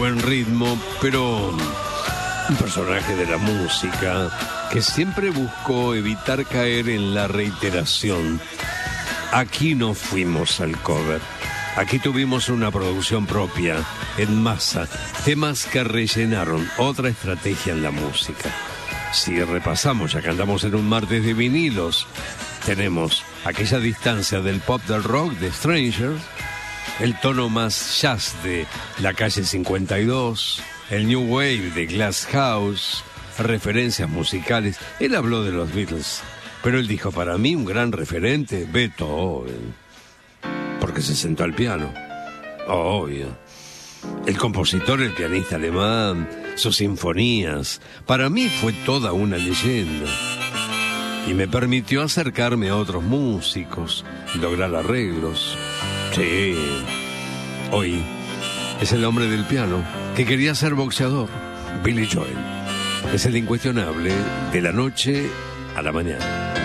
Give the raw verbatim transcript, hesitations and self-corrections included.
buen ritmo, pero un personaje de la música que siempre buscó evitar caer en la reiteración. Aquí no fuimos al cover. Aquí tuvimos una producción propia, en masa, temas que rellenaron otra estrategia en la música. Si repasamos, ya que andamos en un martes de vinilos, tenemos aquella distancia del pop del rock de Strangers, el tono más jazz de La Calle cincuenta y dos, el new wave de Glass House, referencias musicales. Él habló de los Beatles, pero él dijo, para mí un gran referente, Beethoven, porque se sentó al piano. Obvio. El compositor, el pianista alemán, sus sinfonías, para mí fue toda una leyenda. Y me permitió acercarme a otros músicos, lograr arreglos. Sí, hoy es el hombre del piano que quería ser boxeador, Billy Joel. Es el incuestionable de la noche a la mañana.